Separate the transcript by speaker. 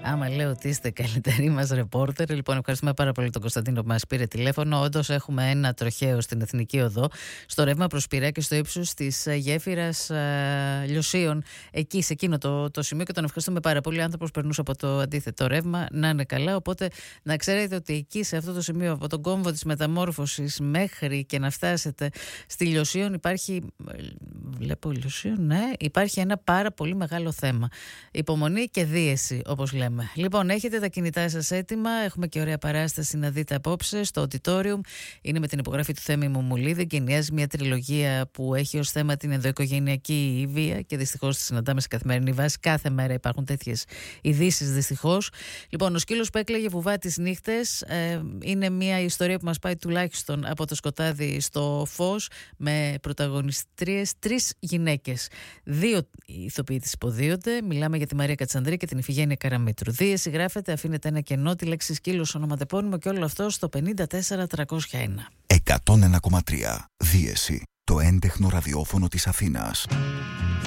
Speaker 1: Άμα λέω ότι είστε καλύτεροι μας ρεπόρτερ. Λοιπόν, ευχαριστούμε πάρα πολύ τον Κωνσταντίνο που μας πήρε τηλέφωνο. Όντως έχουμε ένα τροχαίο στην Εθνική Οδό, στο ρεύμα προς Πειραιά και στο ύψος της γέφυρας Λιωσίων. Εκεί, σε εκείνο το σημείο, και τον ευχαριστούμε πάρα πολύ. Ο άνθρωπος περνούσε από το αντίθετο ρεύμα, να είναι καλά. Οπότε να ξέρετε ότι εκεί, σε αυτό το σημείο, από τον κόμβο της Μεταμόρφωσης μέχρι και να φτάσετε στη Λιωσίων, υπάρχει. Βλέπω Λιωσίων, ναι, υπάρχει ένα πάρα πολύ μεγάλο θέμα. Υπομονή και δίεση, όπως λέμε. Λοιπόν, έχετε τα κινητά σας έτοιμα. Έχουμε και ωραία παράσταση να δείτε απόψε στο Auditorium. Είναι με την υπογραφή του Θέμη Μουμουλίδη και ενοιάζει μια τριλογία που έχει ως θέμα την ενδοοικογενειακή βία και δυστυχώς τη συναντάμε σε καθημερινή βάση. Κάθε μέρα υπάρχουν τέτοιες ειδήσεις, δυστυχώς. Λοιπόν, ο σκύλος που έκλαιγε βουβά τις νύχτες είναι μια ιστορία που μας πάει τουλάχιστον από το σκοτάδι στο φως, με πρωταγωνιστρίες 3 γυναίκες. 2 ηθοποιοί τις υποδίονται. Μιλάμε για τη Μαρία Κατσανδρή και την Ιφηγένεια Καραμήτρου. Δίεση γράφεται, αφήνεται ένα κενό, τη λέξη σκύλος ονοματεπώνυμο και όλο αυτό στο 54301.
Speaker 2: 101,3. Δίεση. Το έντεχνο ραδιόφωνο της Αθήνας.